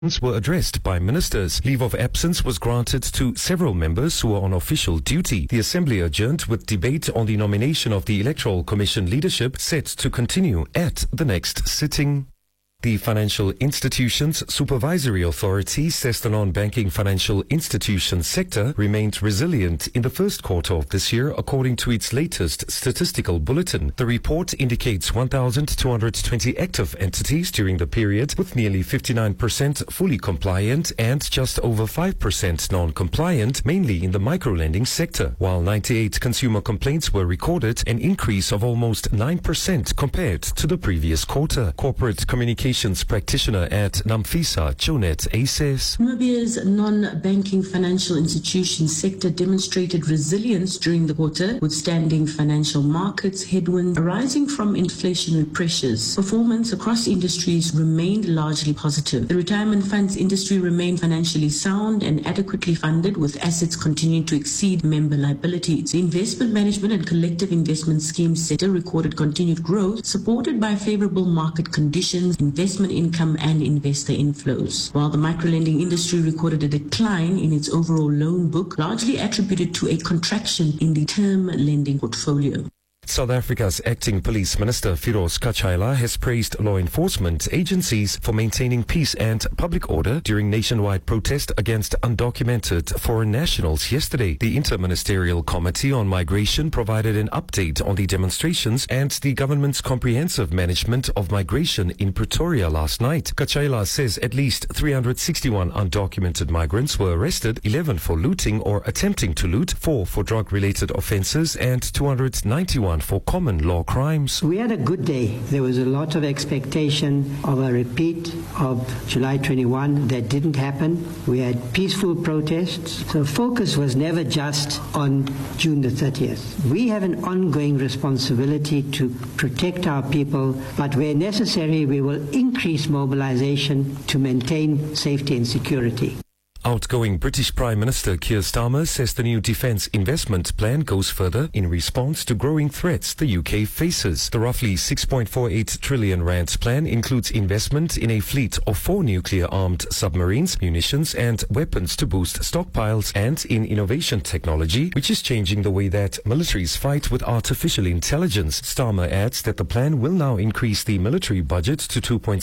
were addressed by ministers. Leave of absence was granted to several members who were on official duty. The Assembly adjourned with debate on the nomination of the Electoral Commission leadership set to continue at the next sitting. The Financial Institutions Supervisory Authority says the non-banking financial institution sector remained resilient in the first quarter of this year, according to its latest statistical bulletin. The report indicates 1,220 active entities during the period, with nearly 59% fully compliant and just over 5% non-compliant, mainly in the microlending sector. While 98 consumer complaints were recorded, an increase of almost 9% compared to the previous quarter. Corporate communications practitioner at Namfisa, Jonet A says, Namibia's non-banking financial institution sector demonstrated resilience during the quarter, withstanding financial markets headwinds arising from inflationary pressures. Performance across industries remained largely positive. The retirement funds industry remained financially sound and adequately funded, with assets continuing to exceed member liabilities. The investment management and collective investment schemes sector recorded continued growth, supported by favorable market conditions, investment income and investor inflows, while the microlending industry recorded a decline in its overall loan book, largely attributed to a contraction in the term lending portfolio. South Africa's acting police minister Firoz Kachaila has praised law enforcement agencies for maintaining peace and public order during nationwide protest against undocumented foreign nationals yesterday. The Interministerial Committee on Migration provided an update on the demonstrations and the government's comprehensive management of migration in Pretoria last night. Kachaila says at least 361 undocumented migrants were arrested, 11 for looting or attempting to loot, 4 for drug-related offences and 291 for common law crimes. We had a good day. There was a lot of expectation of a repeat of July 21. That didn't happen. We had peaceful protests. So focus was never just on June the 30th. We have an ongoing responsibility to protect our people, but where necessary, we will increase mobilization to maintain safety and security. Outgoing British Prime Minister Keir Starmer says the new defence investment plan goes further in response to growing threats the UK faces. The roughly 6.48 trillion rand plan includes investment in a fleet of 4 nuclear-armed submarines, munitions and weapons to boost stockpiles, and in innovation technology, which is changing the way that militaries fight with artificial intelligence. Starmer adds that the plan will now increase the military budget to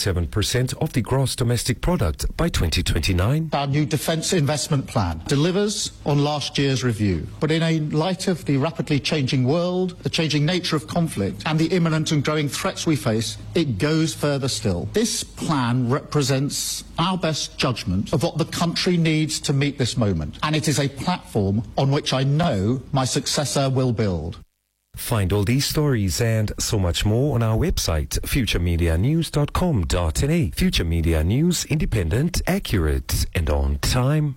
2.7% of the gross domestic product by 2029. Our new defence investment plan delivers on last year's review, but in a light of the rapidly changing world, the changing nature of conflict and the imminent and growing threats we face, it goes further still. This plan represents our best judgment of what the country needs to meet this moment, and it is a platform on which I know my successor will build. Find all these stories and so much more on our website, futuremedianews.com.na. Future Media News, independent, accurate, and on time.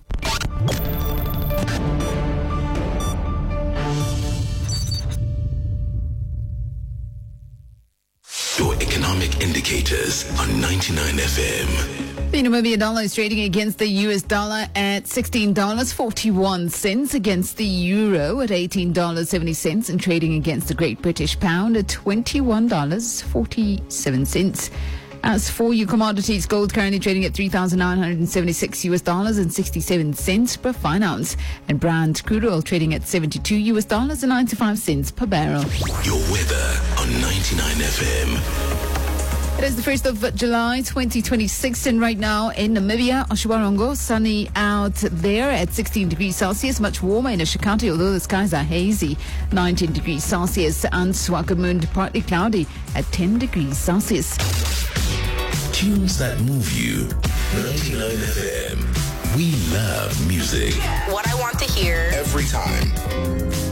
Your economic indicators on 99 FM. The Namibian dollar is trading against the US dollar at $16.41, against the euro at $18.70, and trading against the Great British Pound at $21.47. As for your commodities, gold currently trading at $3,976 US dollars and 67 cents per fine ounce, and Brent crude oil trading at $72 US dollars and 95 cents per barrel. Your weather on 99 FM. It is the 1st of July 2026, and right now in Namibia, Oshiwarongo, sunny out there at 16 degrees Celsius, much warmer in Oshakati, although the skies are hazy, 19 degrees Celsius, and Swakopmund partly cloudy at 10 degrees Celsius. Tunes that move you. 99 FM. We love music. What I want to hear every time.